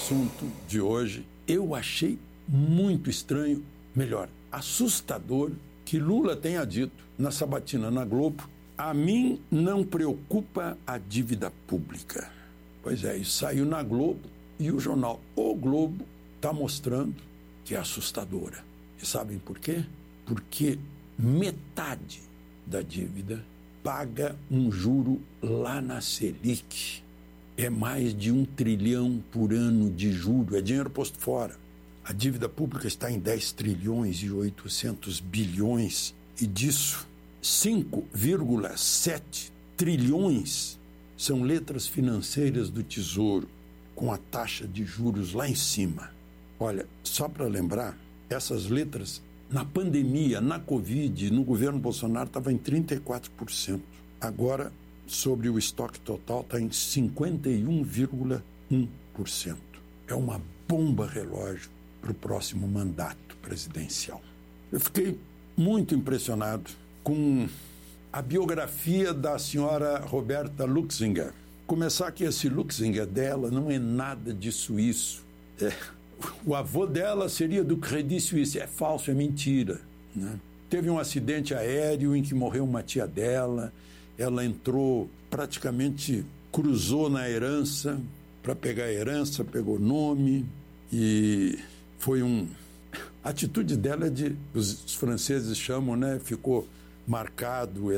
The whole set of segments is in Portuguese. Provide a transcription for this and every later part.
assunto de hoje. Eu achei muito estranho, melhor, assustador, que Lula tenha dito na sabatina na Globo: a mim não preocupa a dívida pública. Pois é, isso saiu na Globo e o jornal O Globo está mostrando que é assustadora. E sabem por quê? Porque metade da dívida paga um juro lá na Selic. É mais de 1 trilhão por ano de juro, é dinheiro posto fora. A dívida pública está em 10 trilhões e 800 bilhões e disso 5,7 trilhões são letras financeiras do Tesouro, com a taxa de juros lá em cima. Olha, só para lembrar, essas letras, na pandemia, na Covid, no governo Bolsonaro, estava em 34%. Agora, sobre o estoque total, está em 51,1%. É uma bomba relógio para o próximo mandato presidencial. Eu fiquei muito impressionado com a biografia da senhora Roberta Luxinger. Começar que esse Luxinger dela não é nada de suíço. O avô dela seria do Credit Suisse. É falso, é mentira, né? Teve um acidente aéreo em que morreu uma tia dela. Ela entrou, praticamente cruzou na herança para pegar a herança, pegou nome e foi A atitude dela é os franceses chamam, né? Ficou marcado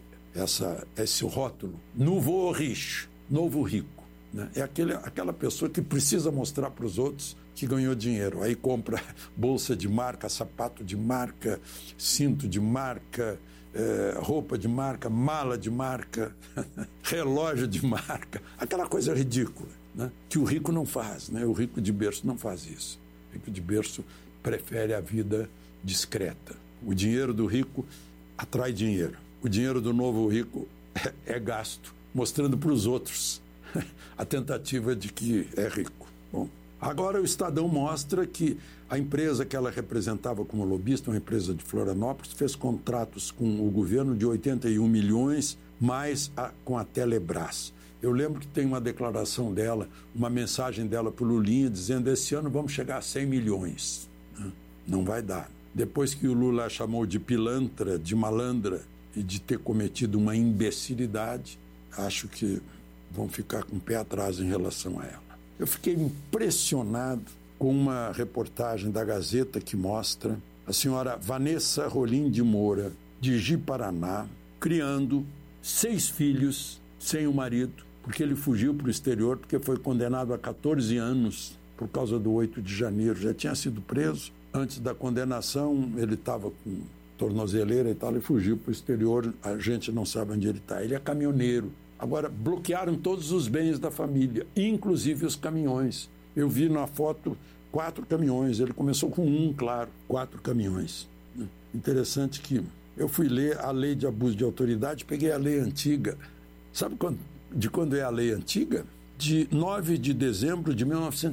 esse rótulo, nouveau riche, novo rico, né? É aquela pessoa que precisa mostrar para os outros que ganhou dinheiro. Aí compra bolsa de marca, sapato de marca, cinto de marca, roupa de marca, mala de marca, relógio de marca, aquela coisa ridícula, né? Que o rico não faz, né? O rico de berço não faz isso. O rico de berço prefere a vida discreta. O dinheiro do rico atrai dinheiro. O dinheiro do novo rico é gasto, mostrando para os outros a tentativa de que é rico. Bom, agora o Estadão mostra que a empresa que ela representava como lobista, uma empresa de Florianópolis, fez contratos com o governo de 81 milhões, mais com a Telebrás. Eu lembro que tem uma declaração dela, uma mensagem dela para o Lulinha, dizendo: esse ano vamos chegar a 100 milhões. Não vai dar. Depois que o Lula chamou de pilantra, de malandra e de ter cometido uma imbecilidade, acho que vão ficar com o pé atrás em relação a ela. Eu fiquei impressionado com uma reportagem da Gazeta que mostra a senhora Vanessa Rolim de Moura, de Ji-Paraná, criando 6 filhos sem o marido, porque ele fugiu para o exterior, porque foi condenado a 14 anos por causa do 8 de janeiro. Já tinha sido preso. Antes da condenação, ele estava com tornozeleira e tal, ele fugiu para o exterior, a gente não sabe onde ele está. Ele é caminhoneiro. Agora, bloquearam todos os bens da família, inclusive os caminhões. Eu vi na foto 4 caminhões, ele começou com 1, claro, 4 caminhões. Interessante que eu fui ler a lei de abuso de autoridade, peguei a lei antiga. Sabe de quando é a lei antiga? De 9 de dezembro de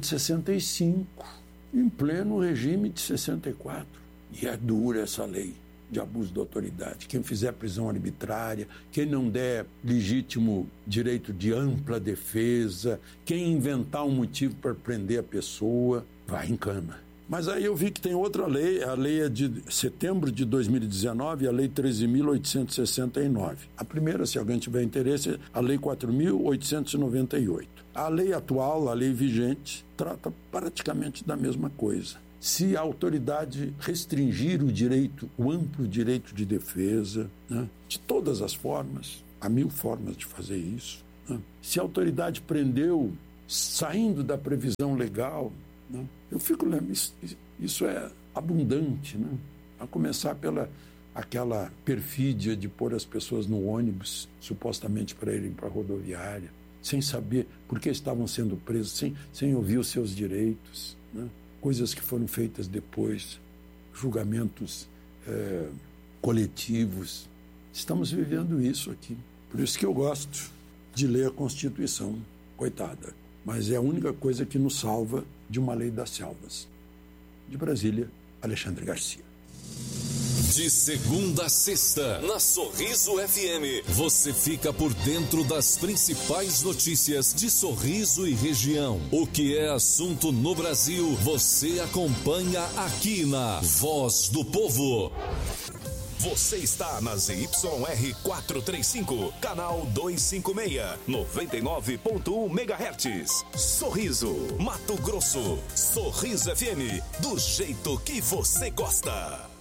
1965. Em pleno regime de 64. E é dura essa lei de abuso de autoridade. Quem fizer prisão arbitrária, quem não der legítimo direito de ampla defesa, quem inventar um motivo para prender a pessoa, vai em cana. Mas aí eu vi que tem outra lei, a lei é de setembro de 2019, a lei 13.869. A primeira, se alguém tiver interesse, é a lei 4.898. A lei atual, a lei vigente, trata praticamente da mesma coisa. Se a autoridade restringir o direito, o amplo direito de defesa, né, de todas as formas, há 1000 formas de fazer isso, né? Se a autoridade prendeu saindo da previsão legal, né, eu fico lembrando, isso é abundante, né? A começar pela aquela perfídia de pôr as pessoas no ônibus, supostamente para irem para a rodoviária, sem saber por que estavam sendo presos, sem ouvir os seus direitos, né? Coisas que foram feitas depois, julgamentos coletivos. Estamos vivendo isso aqui. Por isso que eu gosto de ler a Constituição, coitada. Mas é a única coisa que nos salva de uma lei das selvas. De Brasília, Alexandre Garcia. De segunda a sexta, na Sorriso FM, você fica por dentro das principais notícias de Sorriso e região. O que é assunto no Brasil, você acompanha aqui na Voz do Povo. Você está na ZYR 435, canal 256, 99.1 MHz. Sorriso, Mato Grosso. Sorriso FM, do jeito que você gosta.